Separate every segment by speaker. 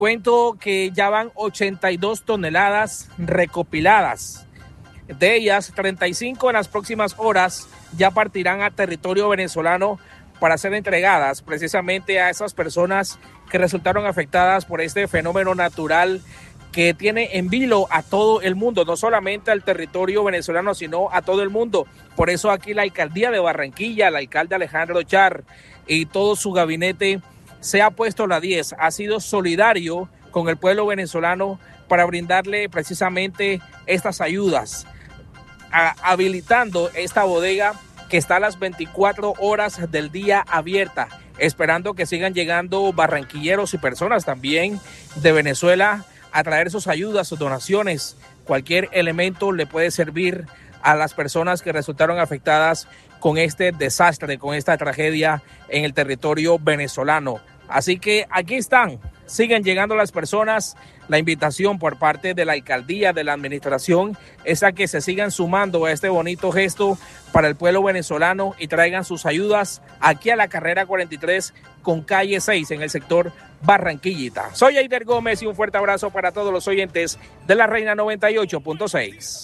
Speaker 1: Cuento que ya van 82 toneladas recopiladas. De ellas, 35 en las próximas horas ya partirán a territorio venezolano para ser entregadas precisamente a esas personas que resultaron afectadas por este fenómeno natural que tiene en vilo a todo el mundo, no solamente al territorio venezolano, sino a todo el mundo. Por eso aquí la alcaldía de Barranquilla, el alcalde Alejandro Char y todo su gabinete se ha puesto la 10, ha sido solidario con el pueblo venezolano para brindarle precisamente estas ayudas, habilitando esta bodega que está a las 24 horas del día abierta, esperando que sigan llegando barranquilleros y personas también de Venezuela a traer sus ayudas, sus donaciones. Cualquier elemento le puede servir a las personas que resultaron afectadas con este desastre, con esta tragedia en el territorio venezolano. Así que aquí están, siguen llegando las personas. La invitación por parte de la alcaldía, de la administración, es a que se sigan sumando a este bonito gesto para el pueblo venezolano y traigan sus ayudas aquí a la carrera 43 con calle 6 en el sector Barranquillita. Soy Eider Gómez y un fuerte abrazo para todos los oyentes de la Reina 98.6.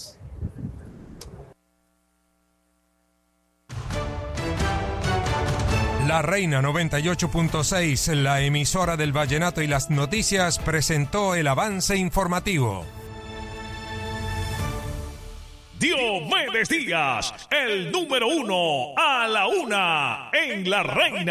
Speaker 2: La Reina 98.6, la emisora del vallenato y las noticias, presentó el avance informativo.
Speaker 3: Diomedes Díaz, el número 1 a la una en La Reina.